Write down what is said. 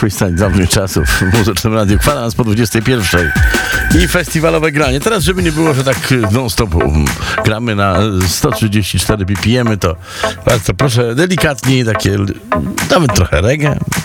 freestyle dawnych czasów w Muzycznym Radiu. Kwadrans po 21. I festiwalowe granie. Teraz, żeby nie było, że tak non-stop gramy na 134 BPM, to bardzo proszę delikatniej, takie nawet trochę reggae.